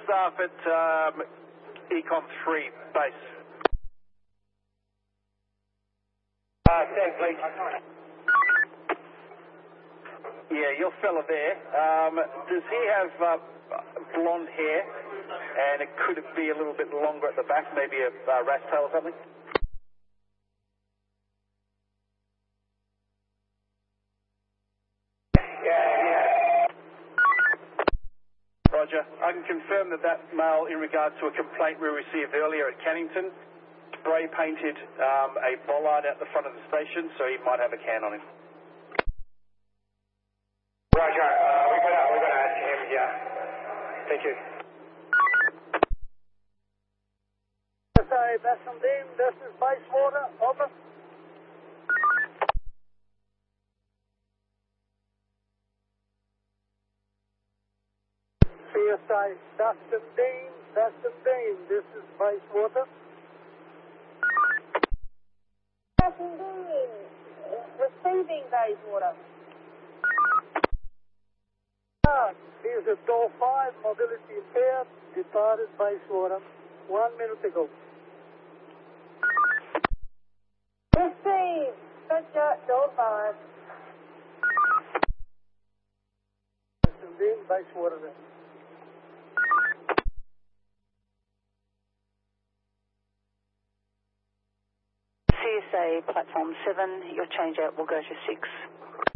staff at Econ 3 base. 10, please. Yeah, your fella there, does he have blonde hair? And it could be a little bit longer at the back, maybe a rat's tail or something? Yeah. Roger. I can confirm that male, in regard to a complaint we received earlier at Cannington, spray painted a bollard out the front of the station, so he might have a can on him. Roger. We're gonna ask him. Yeah. Thank you. CSA Bassendean, this is Bayswater, over. CSA Bassendean, this is Bayswater. Bassendean, receiving Bayswater. Here's a door 5, mobility impaired, departed Bayswater 1 minute ago. Receive, Roger, door 5. Bassendean, Bayswater then. CSA platform 7, your change out will go to 6.